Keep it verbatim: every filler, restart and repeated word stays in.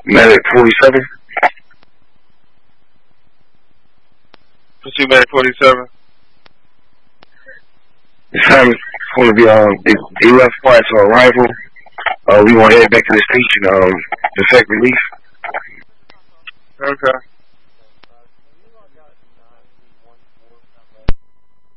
Medic forty-seven. Pursue Medic forty-seven. This time it's going to be, um, they, they left parts on arrival. Uh, we want to head back to the station, um, effect relief. Okay.